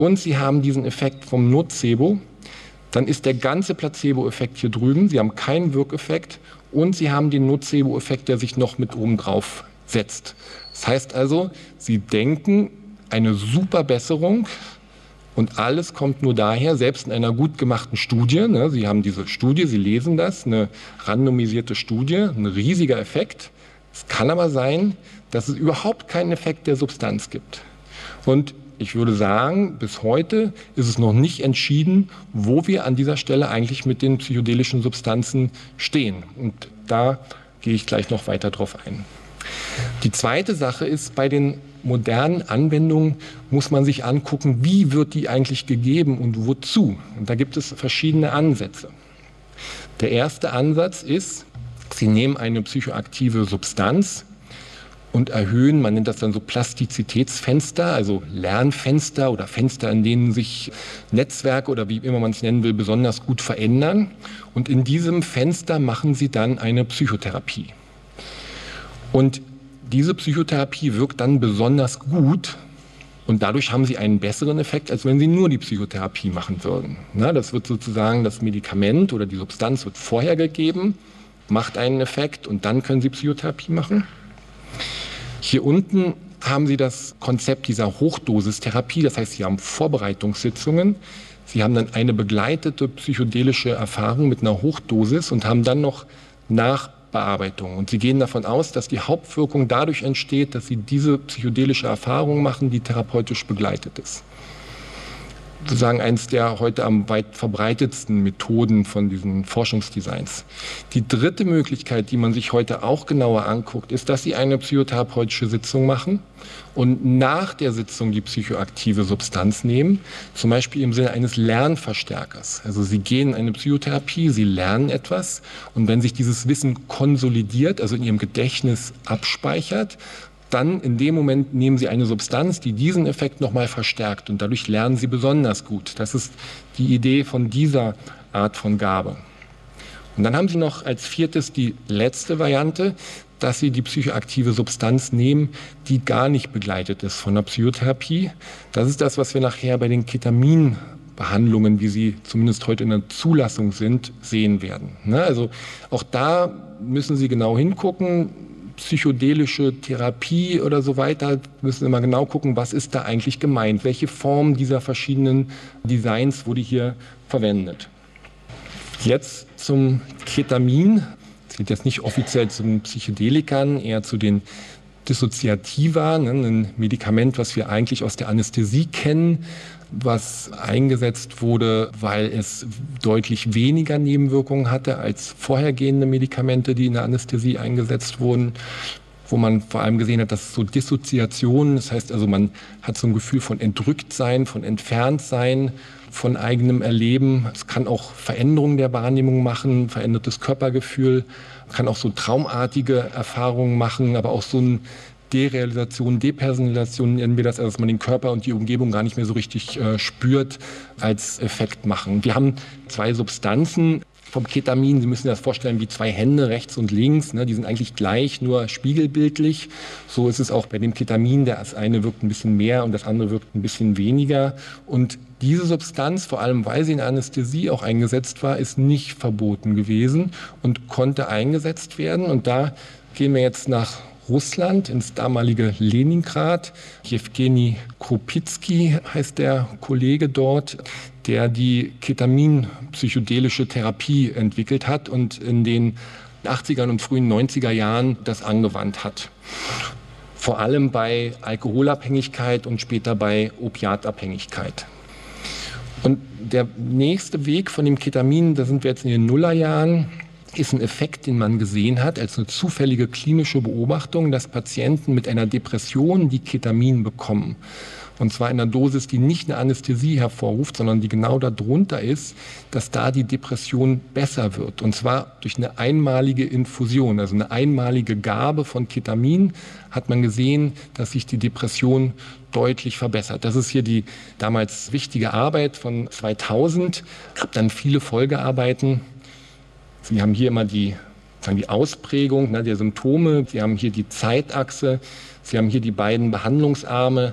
und Sie haben diesen Effekt vom Nocebo, dann ist der ganze Placebo-Effekt hier drüben. Sie haben keinen Wirkeffekt und Sie haben den Nocebo-Effekt, der sich noch mit oben drauf setzt. Das heißt also, Sie denken eine super Besserung und alles kommt nur daher, selbst in einer gut gemachten Studie, ne, Sie haben diese Studie, Sie lesen das, eine randomisierte Studie, ein riesiger Effekt. Es kann aber sein, dass es überhaupt keinen Effekt der Substanz gibt. Und ich würde sagen, bis heute ist es noch nicht entschieden, wo wir an dieser Stelle eigentlich mit den psychedelischen Substanzen stehen. Und da gehe ich gleich noch weiter drauf ein. Die zweite Sache ist, bei den modernen Anwendungen muss man sich angucken, wie wird die eigentlich gegeben und wozu. Und da gibt es verschiedene Ansätze. Der erste Ansatz ist, Sie nehmen eine psychoaktive Substanz und erhöhen, man nennt das dann so Plastizitätsfenster, also Lernfenster oder Fenster, in denen sich Netzwerke oder wie immer man es nennen will, besonders gut verändern. Und in diesem Fenster machen Sie dann eine Psychotherapie. Und diese Psychotherapie wirkt dann besonders gut und dadurch haben Sie einen besseren Effekt, als wenn Sie nur die Psychotherapie machen würden. Na, das wird sozusagen, das Medikament oder die Substanz wird vorher gegeben, macht einen Effekt und dann können Sie Psychotherapie machen. Hier unten haben Sie das Konzept dieser Hochdosistherapie, das heißt, Sie haben Vorbereitungssitzungen, Sie haben dann eine begleitete psychedelische Erfahrung mit einer Hochdosis und haben dann noch Nachbearbeitung. Und Sie gehen davon aus, dass die Hauptwirkung dadurch entsteht, dass Sie diese psychedelische Erfahrung machen, die therapeutisch begleitet ist. Sozusagen eines der heute am weit verbreitetsten Methoden von diesen Forschungsdesigns. Die dritte Möglichkeit, die man sich heute auch genauer anguckt, ist, dass Sie eine psychotherapeutische Sitzung machen und nach der Sitzung die psychoaktive Substanz nehmen, zum Beispiel im Sinne eines Lernverstärkers. Also Sie gehen in eine Psychotherapie, Sie lernen etwas und wenn sich dieses Wissen konsolidiert, also in Ihrem Gedächtnis abspeichert, dann in dem Moment nehmen Sie eine Substanz, die diesen Effekt nochmal verstärkt und dadurch lernen Sie besonders gut. Das ist die Idee von dieser Art von Gabe. Und dann haben Sie noch als viertes die letzte Variante, dass Sie die psychoaktive Substanz nehmen, die gar nicht begleitet ist von der Psychotherapie. Das ist das, was wir nachher bei den Ketaminbehandlungen, wie sie zumindest heute in der Zulassung sind, sehen werden. Also auch da müssen Sie genau hingucken. Psychedelische Therapie oder so weiter, müssen wir mal genau gucken, was ist da eigentlich gemeint? Welche Form dieser verschiedenen Designs wurde hier verwendet? Jetzt zum Ketamin. Das geht jetzt nicht offiziell zum Psychedelikern, eher zu den Dissoziativa, ein Medikament, was wir eigentlich aus der Anästhesie kennen, was eingesetzt wurde, weil es deutlich weniger Nebenwirkungen hatte als vorhergehende Medikamente, die in der Anästhesie eingesetzt wurden, wo man vor allem gesehen hat, dass so Dissoziationen, das heißt also man hat so ein Gefühl von Entrücktsein, von Entferntsein, von eigenem Erleben. Es kann auch Veränderungen der Wahrnehmung machen, verändertes Körpergefühl, kann auch so traumartige Erfahrungen machen, aber auch so ein Derealisation, Depersonalisation nennen wir das, also dass man den Körper und die Umgebung gar nicht mehr so richtig spürt, als Effekt machen. Wir haben zwei Substanzen vom Ketamin. Sie müssen sich das vorstellen wie zwei Hände, rechts und links. Die sind eigentlich gleich, nur spiegelbildlich. So ist es auch bei dem Ketamin. Das eine wirkt ein bisschen mehr und das andere wirkt ein bisschen weniger. Und diese Substanz, vor allem weil sie in der Anästhesie auch eingesetzt war, ist nicht verboten gewesen und konnte eingesetzt werden. Und da gehen wir jetzt nach Russland, ins damalige Leningrad. Jewgeni Kropitsky heißt der Kollege dort, der die Ketamin-psychedelische Therapie entwickelt hat und in den 80er und frühen 90er Jahren das angewandt hat. Vor allem bei Alkoholabhängigkeit und später bei Opiatabhängigkeit. Und der nächste Weg von dem Ketamin, da sind wir jetzt in den Nullerjahren, ist ein Effekt, den man gesehen hat als eine zufällige klinische Beobachtung, dass Patienten mit einer Depression, die Ketamin bekommen, und zwar in einer Dosis, die nicht eine Anästhesie hervorruft, sondern die genau darunter ist, dass da die Depression besser wird. Und zwar durch eine einmalige Infusion, also eine einmalige Gabe von Ketamin, hat man gesehen, dass sich die Depression deutlich verbessert. Das ist hier die damals wichtige Arbeit von 2000. Es gab dann viele Folgearbeiten. Sie haben hier immer die Ausprägung der Symptome, Sie haben hier die Zeitachse, Sie haben hier die beiden Behandlungsarme.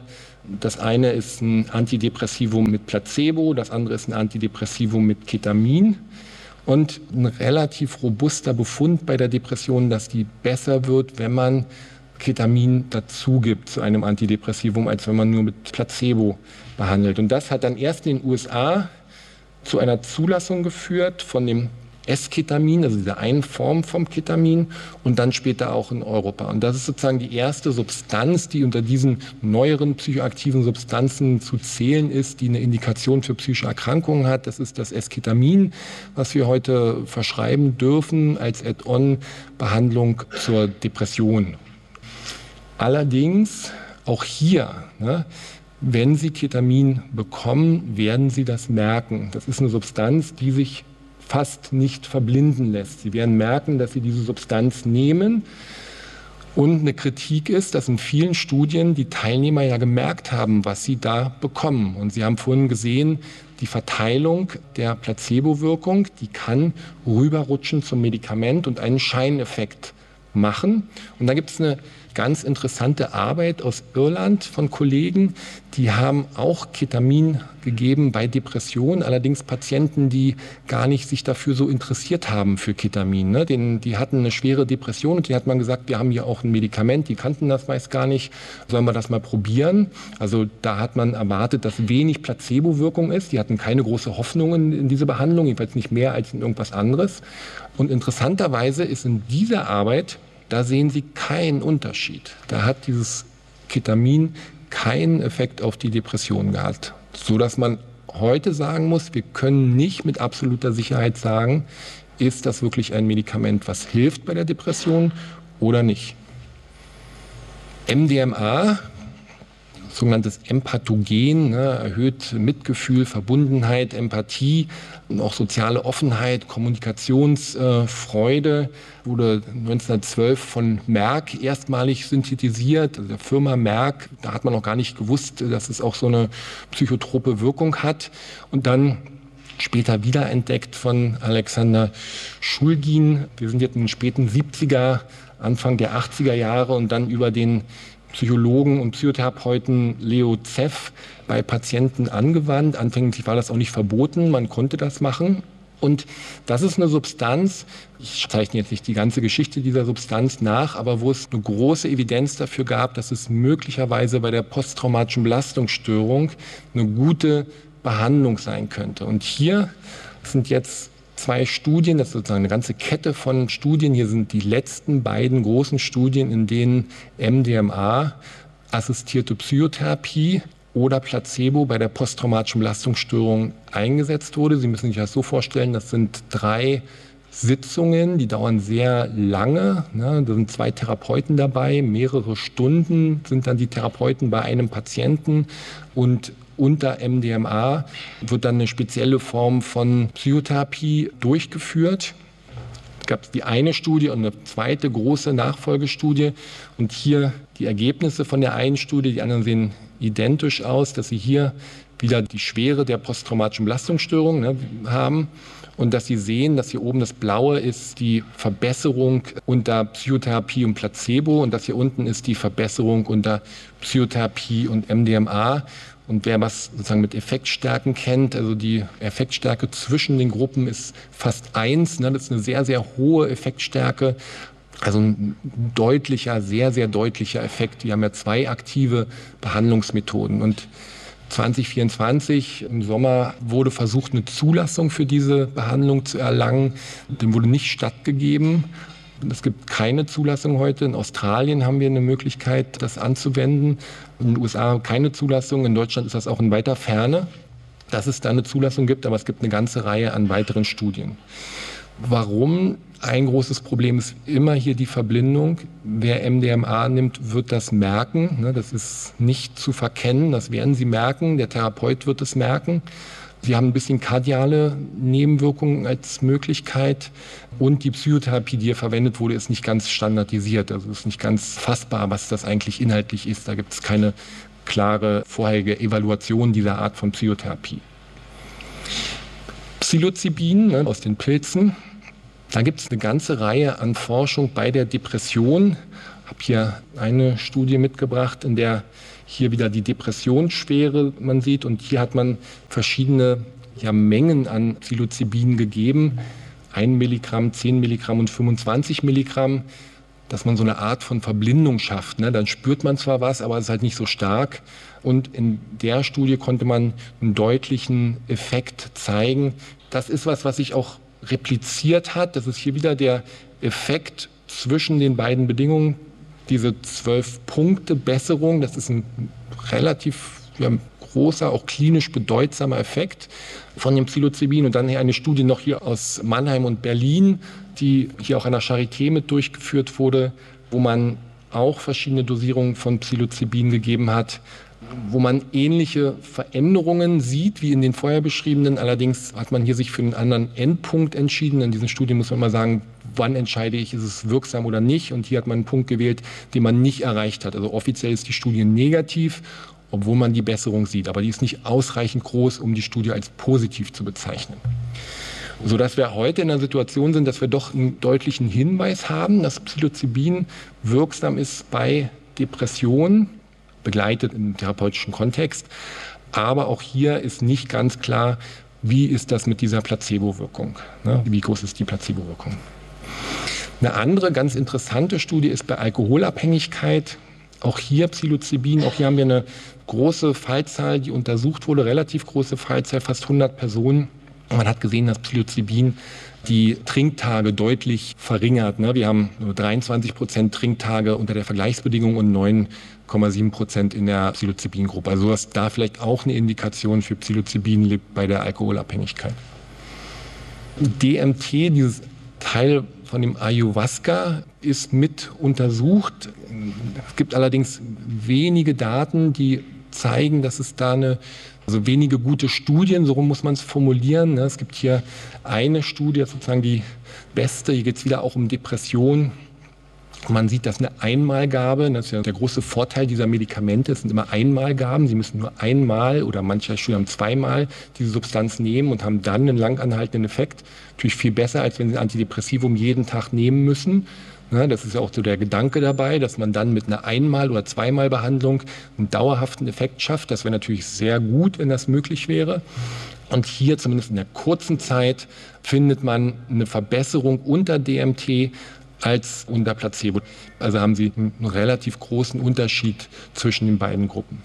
Das eine ist ein Antidepressivum mit Placebo, das andere ist ein Antidepressivum mit Ketamin. Und ein relativ robuster Befund bei der Depression, dass die besser wird, wenn man Ketamin dazu gibt zu einem Antidepressivum, als wenn man nur mit Placebo behandelt. Und das hat dann erst in den USA zu einer Zulassung geführt von dem S-Ketamin, also dieser einen Form vom Ketamin, und dann später auch in Europa. Und das ist sozusagen die erste Substanz, die unter diesen neueren psychoaktiven Substanzen zu zählen ist, die eine Indikation für psychische Erkrankungen hat. Das ist das S-Ketamin, was wir heute verschreiben dürfen als Add-on-Behandlung zur Depression. Allerdings auch hier, wenn Sie Ketamin bekommen, werden Sie das merken. Das ist eine Substanz, die sich fast nicht verblinden lässt. Sie werden merken, dass Sie diese Substanz nehmen. Und eine Kritik ist, dass in vielen Studien die Teilnehmer ja gemerkt haben, was sie da bekommen. Und Sie haben vorhin gesehen, die Verteilung der Placebo-Wirkung, die kann rüberrutschen zum Medikament und einen Scheineffekt machen. Und da gibt es eine ganz interessante Arbeit aus Irland von Kollegen, die haben auch Ketamin gegeben bei Depressionen, allerdings Patienten, die gar nicht sich dafür so interessiert haben für Ketamin. Die hatten eine schwere Depression und die hat man gesagt, wir haben hier auch ein Medikament, die kannten das meist gar nicht, sollen wir das mal probieren? Also da hat man erwartet, dass wenig Placebo-Wirkung ist, die hatten keine große Hoffnung in diese Behandlung, jedenfalls nicht mehr als in irgendwas anderes. Und interessanterweise ist in dieser Arbeit, da sehen Sie keinen Unterschied. Da hat dieses Ketamin keinen Effekt auf die Depression gehabt. Sodass man heute sagen muss, wir können nicht mit absoluter Sicherheit sagen, ist das wirklich ein Medikament, was hilft bei der Depression oder nicht. MDMA, sogenanntes Empathogen, erhöht Mitgefühl, Verbundenheit, Empathie und auch soziale Offenheit, Kommunikationsfreude, wurde 1912 von Merck erstmalig synthetisiert, also der Firma Merck. Da hat man noch gar nicht gewusst, dass es auch so eine psychotrope Wirkung hat. Und dann später wiederentdeckt von Alexander Shulgin. Wir sind jetzt in den späten 70er, Anfang der 80er Jahre und dann über den Psychologen und Psychotherapeuten Leo Zeff bei Patienten angewandt. Anfänglich war das auch nicht verboten, man konnte das machen. Und das ist eine Substanz, ich zeichne jetzt nicht die ganze Geschichte dieser Substanz nach, aber wo es eine große Evidenz dafür gab, dass es möglicherweise bei der posttraumatischen Belastungsstörung eine gute Behandlung sein könnte. Und hier sind jetzt 2 Studien, das ist sozusagen eine ganze Kette von Studien. Hier sind die letzten beiden großen Studien, in denen MDMA, assistierte Psychotherapie oder Placebo bei der posttraumatischen Belastungsstörung eingesetzt wurde. Sie müssen sich das so vorstellen, das sind 3 Sitzungen, die dauern sehr lange. Da sind 2 Therapeuten dabei, mehrere Stunden sind dann die Therapeuten bei einem Patienten und unter MDMA wird dann eine spezielle Form von Psychotherapie durchgeführt. Es gab die eine Studie und eine zweite große Nachfolgestudie. Und hier die Ergebnisse von der einen Studie, die anderen sehen identisch aus, dass Sie hier wieder die Schwere der posttraumatischen Belastungsstörung haben. Und dass Sie sehen, dass hier oben das Blaue ist die Verbesserung unter Psychotherapie und Placebo und das hier unten ist die Verbesserung unter Psychotherapie und MDMA. Und wer was sozusagen mit Effektstärken kennt, also die Effektstärke zwischen den Gruppen ist fast 1. Das ist eine sehr, sehr hohe Effektstärke. Also ein deutlicher, sehr, sehr deutlicher Effekt. Wir haben ja 2 aktive Behandlungsmethoden. Und 2024 im Sommer wurde versucht, eine Zulassung für diese Behandlung zu erlangen. Dem wurde nicht stattgegeben. Es gibt keine Zulassung heute. In Australien haben wir eine Möglichkeit, das anzuwenden. In den USA keine Zulassung. In Deutschland ist das auch in weiter Ferne, dass es da eine Zulassung gibt. Aber es gibt eine ganze Reihe an weiteren Studien. Warum? Ein großes Problem ist immer hier die Verblindung. Wer MDMA nimmt, wird das merken. Das ist nicht zu verkennen. Das werden Sie merken. Der Therapeut wird es merken. Sie haben ein bisschen kardiale Nebenwirkungen als Möglichkeit und die Psychotherapie, die hier verwendet wurde, ist nicht ganz standardisiert. Also ist nicht ganz fassbar, was das eigentlich inhaltlich ist. Da gibt es keine klare vorherige Evaluation dieser Art von Psychotherapie. Psilocybin aus den Pilzen. Da gibt es eine ganze Reihe an Forschung bei der Depression. Ich habe hier eine Studie mitgebracht, in der hier wieder die Depressionsschwere man sieht. Und hier hat man verschiedene Mengen an Psilocybin gegeben. 1 Milligramm, 10 Milligramm und 25 Milligramm, dass man so eine Art von Verblindung schafft. Ne? Dann spürt man zwar was, aber es ist halt nicht so stark. Und in der Studie konnte man einen deutlichen Effekt zeigen. Das ist was sich auch repliziert hat. Das ist hier wieder der Effekt zwischen den beiden Bedingungen. Diese 12-Punkte-Besserung, das ist ein relativ großer, auch klinisch bedeutsamer Effekt von dem Psilocybin. Und dann eine Studie noch hier aus Mannheim und Berlin, die hier auch an der Charité mit durchgeführt wurde, wo man auch verschiedene Dosierungen von Psilocybin gegeben hat, wo man ähnliche Veränderungen sieht wie in den vorher beschriebenen. Allerdings hat man hier sich für einen anderen Endpunkt entschieden. In diesen Studien muss man immer sagen, wann entscheide ich, ist es wirksam oder nicht. Und hier hat man einen Punkt gewählt, den man nicht erreicht hat. Also offiziell ist die Studie negativ, obwohl man die Besserung sieht. Aber die ist nicht ausreichend groß, um die Studie als positiv zu bezeichnen. Sodass wir heute in einer Situation sind, dass wir doch einen deutlichen Hinweis haben, dass Psilocybin wirksam ist bei Depressionen, begleitet im therapeutischen Kontext. Aber auch hier ist nicht ganz klar, wie ist das mit dieser Placebo-Wirkung? Ne? Wie groß ist die Placebo-Wirkung? Eine andere ganz interessante Studie ist bei Alkoholabhängigkeit. Auch hier Psilocybin, auch hier haben wir eine große Fallzahl, die untersucht wurde, relativ große Fallzahl, fast 100 Personen. Man hat gesehen, dass Psilocybin die Trinktage deutlich verringert. Wir haben nur 23% Trinktage unter der Vergleichsbedingung und 9,7% in der Psilocybin-Gruppe. Also ist da vielleicht auch eine Indikation für Psilocybin bei der Alkoholabhängigkeit. DMT, dieses Teil von dem Ayahuasca, ist mit untersucht. Es gibt allerdings wenige Daten, die zeigen, dass es da also wenige gute Studien, so muss man es formulieren. Es gibt hier eine Studie, sozusagen die beste, hier geht es wieder auch um Depression. Man sieht, dass eine Einmalgabe, das ist ja der große Vorteil dieser Medikamente, es sind immer Einmalgaben, sie müssen nur einmal oder manche Studien haben zweimal diese Substanz nehmen und haben dann einen lang anhaltenden Effekt. Natürlich viel besser, als wenn sie ein Antidepressivum jeden Tag nehmen müssen. Das ist ja auch so der Gedanke dabei, dass man dann mit einer Einmal- oder Zweimalbehandlung einen dauerhaften Effekt schafft. Das wäre natürlich sehr gut, wenn das möglich wäre. Und hier, zumindest in der kurzen Zeit, findet man eine Verbesserung unter DMT als unter Placebo. Also haben Sie einen relativ großen Unterschied zwischen den beiden Gruppen.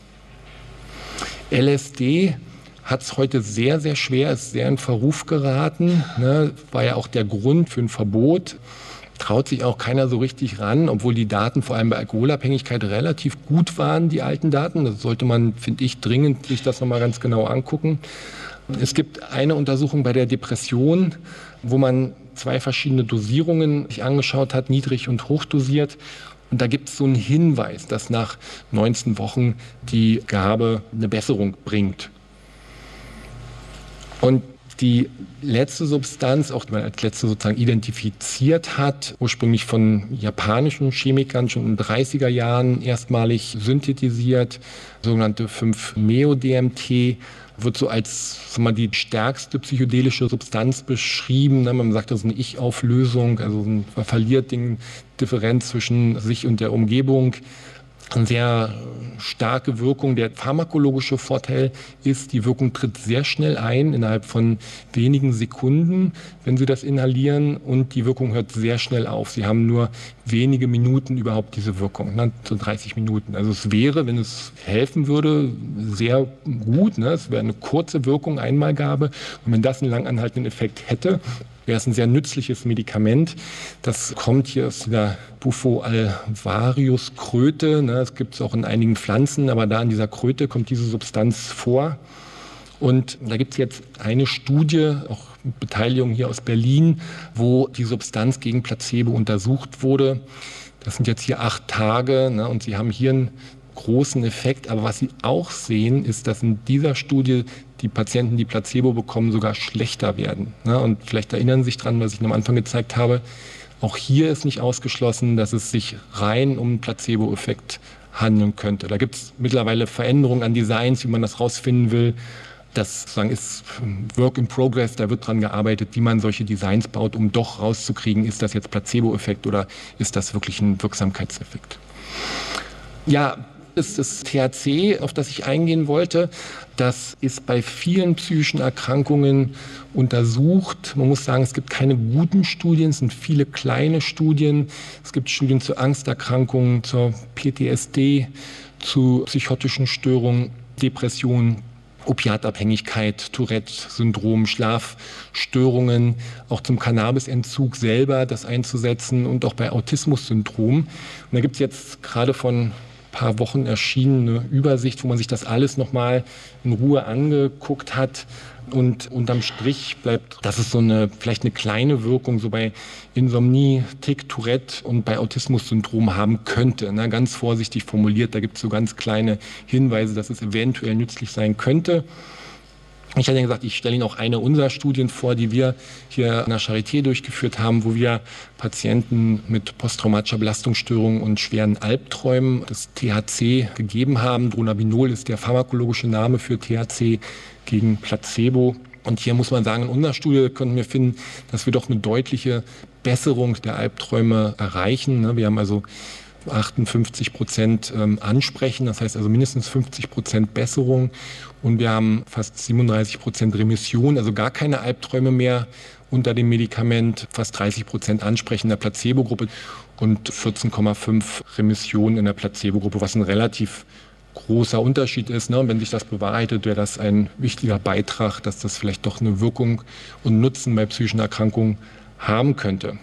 LSD hat es heute sehr, sehr schwer, ist sehr in Verruf geraten. War ja auch der Grund für ein Verbot. Traut sich auch keiner so richtig ran, obwohl die Daten vor allem bei Alkoholabhängigkeit relativ gut waren, die alten Daten. Das sollte man, finde ich, dringend sich das nochmal ganz genau angucken. Es gibt eine Untersuchung bei der Depression, wo man 2 verschiedene Dosierungen sich angeschaut hat, niedrig und hochdosiert. Und da gibt es so einen Hinweis, dass nach 19 Wochen die Gabe eine Besserung bringt. Und die letzte Substanz, auch die man als letzte sozusagen identifiziert hat, ursprünglich von japanischen Chemikern schon in den 30er Jahren erstmalig synthetisiert, sogenannte 5-Meo-DMT, wird so als die stärkste psychedelische Substanz beschrieben. Man sagt, das ist eine Ich-Auflösung, also man verliert die Differenz zwischen sich und der Umgebung. Eine sehr starke Wirkung. Der pharmakologische Vorteil ist, die Wirkung tritt sehr schnell ein, innerhalb von wenigen Sekunden, wenn Sie das inhalieren, und die Wirkung hört sehr schnell auf. Sie haben nur wenige Minuten überhaupt diese Wirkung, so 30 Minuten. Also es wäre, wenn es helfen würde, sehr gut. Es wäre eine kurze Wirkung, Einmalgabe. Und wenn das einen lang anhaltenden Effekt hätte, wäre es ein sehr nützliches Medikament. Das kommt hier aus der Bufo alvarius Kröte. Das gibt es auch in einigen Pflanzen, aber da in dieser Kröte kommt diese Substanz vor. Und da gibt es jetzt eine Studie, auch mit Beteiligung hier aus Berlin, wo die Substanz gegen Placebo untersucht wurde. Das sind jetzt hier 8 Tage, und Sie haben hier einen großen Effekt. Aber was Sie auch sehen, ist, dass in dieser Studie die Patienten, die Placebo bekommen, sogar schlechter werden. Und vielleicht erinnern Sie sich dran, was ich am Anfang gezeigt habe. Auch hier ist nicht ausgeschlossen, dass es sich rein um einen Placebo-Effekt handeln könnte. Da gibt es mittlerweile Veränderungen an Designs, wie man das rausfinden will. Das sozusagen ist Work in Progress, da wird dran gearbeitet, wie man solche Designs baut, um doch rauszukriegen, ist das jetzt Placebo-Effekt oder ist das wirklich ein Wirksamkeitseffekt. Ja, ist das THC, auf das ich eingehen wollte. Das ist bei vielen psychischen Erkrankungen untersucht. Man muss sagen, es gibt keine guten Studien, es sind viele kleine Studien. Es gibt Studien zu Angsterkrankungen, zur PTSD, zu psychotischen Störungen, Depressionen, Opiatabhängigkeit, Tourette-Syndrom, Schlafstörungen, auch zum Cannabisentzug selber das einzusetzen und auch bei Autismus-Syndrom. Und da gibt es jetzt gerade von paar Wochen erschienene Übersicht, wo man sich das alles nochmal in Ruhe angeguckt hat. Und unterm Strich bleibt, dass es vielleicht eine kleine Wirkung so bei Insomnie, Tic, Tourette und bei Autismus-Syndrom haben könnte. Na, ganz vorsichtig formuliert, da gibt es so ganz kleine Hinweise, dass es eventuell nützlich sein könnte. Ich hatte ja gesagt, ich stelle Ihnen auch eine unserer Studien vor, die wir hier an der Charité durchgeführt haben, wo wir Patienten mit posttraumatischer Belastungsstörung und schweren Albträumen das THC gegeben haben. Dronabinol ist der pharmakologische Name für THC gegen Placebo. Und hier muss man sagen, in unserer Studie konnten wir finden, dass wir doch eine deutliche Besserung der Albträume erreichen. Wir haben also 58% ansprechen, das heißt also mindestens 50% Besserung, und wir haben fast 37% Remission, also gar keine Albträume mehr unter dem Medikament, fast 30% ansprechen in der Placebo-Gruppe und 14,5 Remission in der Placebo-Gruppe, was ein relativ großer Unterschied ist. Und wenn sich das bewahrheitet, wäre das ein wichtiger Beitrag, dass das vielleicht doch eine Wirkung und Nutzen bei psychischen Erkrankungen haben könnte.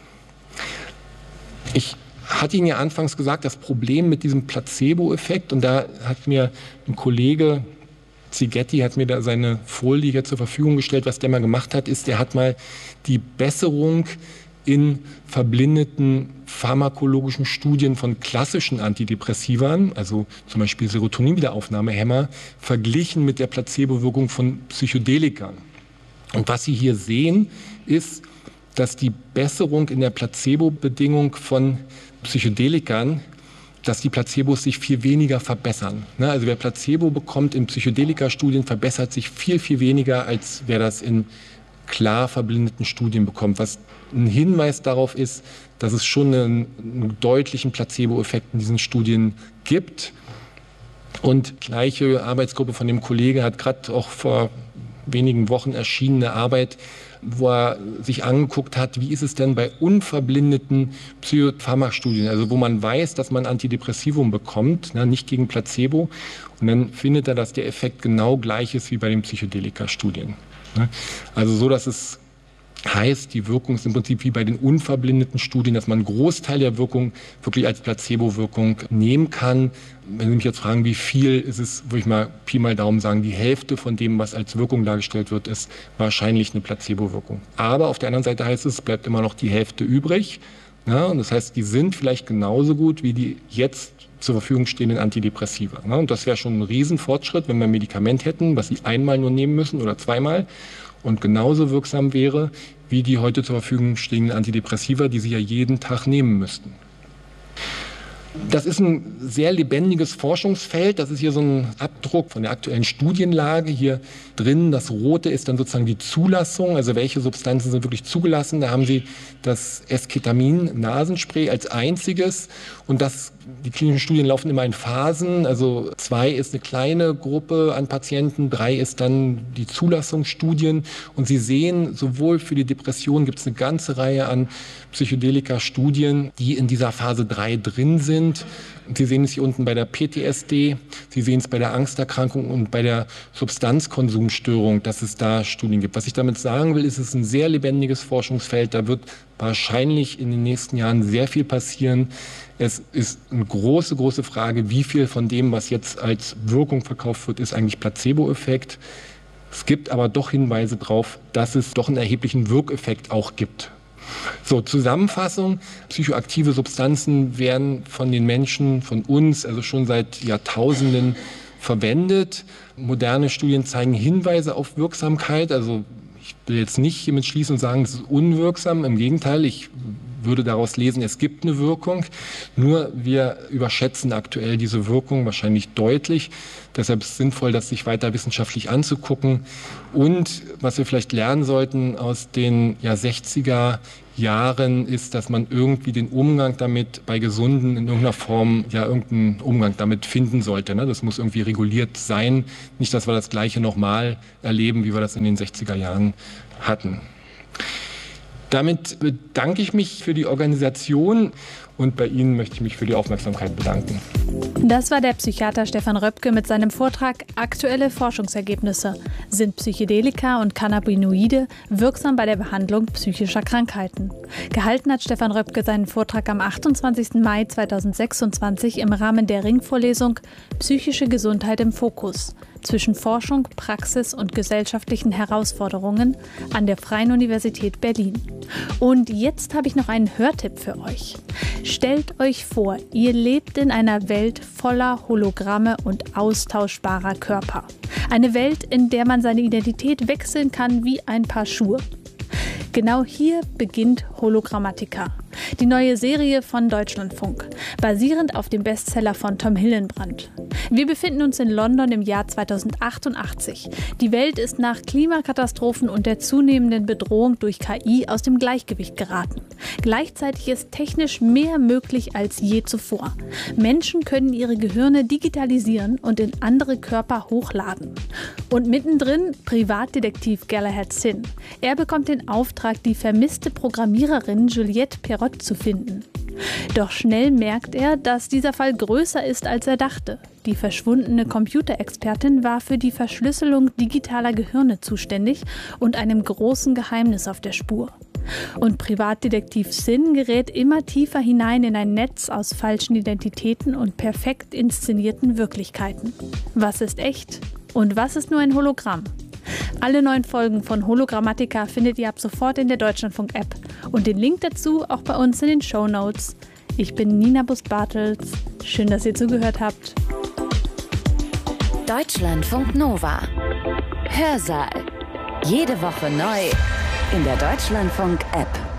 Ich hatte Ihnen ja anfangs gesagt, das Problem mit diesem Placebo-Effekt, und da hat mir ein Kollege, Zigetti, hat mir da seine Folie hier zur Verfügung gestellt. Was der mal gemacht hat, ist, der hat mal die Besserung in verblindeten pharmakologischen Studien von klassischen Antidepressivern, also zum Beispiel Serotonin-Wiederaufnahmehämmer, verglichen mit der Placebo-Wirkung von Psychedelikern. Und was Sie hier sehen, ist, dass die Besserung in der Placebo-Bedingung von Psychedelikern, dass die Placebos sich viel weniger verbessern. Also wer Placebo bekommt in Psychedelika-Studien, verbessert sich viel, viel weniger, als wer das in klar verblindeten Studien bekommt. Was ein Hinweis darauf ist, dass es schon einen deutlichen Placebo-Effekt in diesen Studien gibt. Und gleiche Arbeitsgruppe von dem Kollege hat gerade auch vor wenigen Wochen erschienene Arbeit, wo er sich angeguckt hat, wie ist es denn bei unverblindeten Psychopharmakstudien, also wo man weiß, dass man Antidepressivum bekommt, nicht gegen Placebo. Und dann findet er, dass der Effekt genau gleich ist wie bei den Psychedelika-Studien. Also so, dass es heißt, die Wirkung ist im Prinzip wie bei den unverblindeten Studien, dass man einen Großteil der Wirkung wirklich als Placebo-Wirkung nehmen kann. Wenn Sie mich jetzt fragen, wie viel ist es, würde ich mal Pi mal Daumen sagen, die Hälfte von dem, was als Wirkung dargestellt wird, ist wahrscheinlich eine Placebo-Wirkung. Aber auf der anderen Seite heißt es, es bleibt immer noch die Hälfte übrig. Ja, und das heißt, die sind vielleicht genauso gut wie die jetzt zur Verfügung stehenden Antidepressiva. Und das wäre schon ein Riesenfortschritt, wenn wir ein Medikament hätten, was Sie einmal nur nehmen müssen oder zweimal und genauso wirksam wäre wie die heute zur Verfügung stehenden Antidepressiva, die Sie ja jeden Tag nehmen müssten. Das ist ein sehr lebendiges Forschungsfeld. Das ist hier so ein Abdruck von der aktuellen Studienlage. Hier drin, das Rote ist dann sozusagen die Zulassung, also welche Substanzen sind wirklich zugelassen. Da haben Sie das Esketamin-Nasenspray als einziges, und die klinischen Studien laufen immer in Phasen. Also 2 ist eine kleine Gruppe an Patienten, 3 ist dann die Zulassungsstudien. Und Sie sehen, sowohl für die Depression gibt es eine ganze Reihe an Psychedelika-Studien, die in dieser Phase 3 drin sind. Sie sehen es hier unten bei der PTSD, Sie sehen es bei der Angsterkrankung und bei der Substanzkonsumstörung, dass es da Studien gibt. Was ich damit sagen will, ist, es ist ein sehr lebendiges Forschungsfeld. Da wird wahrscheinlich in den nächsten Jahren sehr viel passieren. Es ist eine große, große Frage, wie viel von dem, was jetzt als Wirkung verkauft wird, ist eigentlich Placebo-Effekt. Es gibt aber doch Hinweise darauf, dass es doch einen erheblichen Wirkeffekt auch gibt. So, Zusammenfassung: Psychoaktive Substanzen werden von den Menschen, von uns, also schon seit Jahrtausenden verwendet. Moderne Studien zeigen Hinweise auf Wirksamkeit. Also ich will jetzt nicht hiermit schließen und sagen, es ist unwirksam. Im Gegenteil, ich würde daraus lesen, es gibt eine Wirkung. Nur wir überschätzen aktuell diese Wirkung wahrscheinlich deutlich. Deshalb ist es sinnvoll, das sich weiter wissenschaftlich anzugucken. Und was wir vielleicht lernen sollten aus den 60er Jahren ist, dass man irgendwie den Umgang damit bei Gesunden in irgendeiner Form, ja, irgendeinen Umgang damit finden sollte. Ne? Das muss irgendwie reguliert sein. Nicht, dass wir das Gleiche nochmal erleben, wie wir das in den 60er Jahren hatten. Damit bedanke ich mich für die Organisation und bei Ihnen möchte ich mich für die Aufmerksamkeit bedanken. Das war der Psychiater Stefan Röpke mit seinem Vortrag Aktuelle Forschungsergebnisse. Sind Psychedelika und Cannabinoide wirksam bei der Behandlung psychischer Krankheiten? Gehalten hat Stefan Röpke seinen Vortrag am 28. Mai 2026 im Rahmen der Ringvorlesung Psychische Gesundheit im Fokus zwischen Forschung, Praxis und gesellschaftlichen Herausforderungen an der Freien Universität Berlin. Und jetzt habe ich noch einen Hörtipp für euch. Stellt euch vor, ihr lebt in einer Welt voller Hologramme und austauschbarer Körper. Eine Welt, in der man seine Identität wechseln kann wie ein Paar Schuhe. Genau hier beginnt Hologrammatica, die neue Serie von Deutschlandfunk, basierend auf dem Bestseller von Tom Hillenbrand. Wir befinden uns in London im Jahr 2088. Die Welt ist nach Klimakatastrophen und der zunehmenden Bedrohung durch KI aus dem Gleichgewicht geraten. Gleichzeitig ist technisch mehr möglich als je zuvor. Menschen können ihre Gehirne digitalisieren und in andere Körper hochladen. Und mittendrin Privatdetektiv Galahad Singh. Er bekommt den Auftrag, die vermisste Programmiererin Juliette Perrott zu finden. Doch schnell merkt er, dass dieser Fall größer ist, als er dachte. Die verschwundene Computerexpertin war für die Verschlüsselung digitaler Gehirne zuständig und einem großen Geheimnis auf der Spur. Und Privatdetektiv Singh gerät immer tiefer hinein in ein Netz aus falschen Identitäten und perfekt inszenierten Wirklichkeiten. Was ist echt und was ist nur ein Hologramm? Alle 9 Folgen von Hologrammatica findet ihr ab sofort in der Deutschlandfunk-App und den Link dazu auch bei uns in den Shownotes. Ich bin Nina Bust-Bartels. Schön, dass ihr zugehört habt. Deutschlandfunk Nova. Hörsaal. Jede Woche neu in der Deutschlandfunk-App.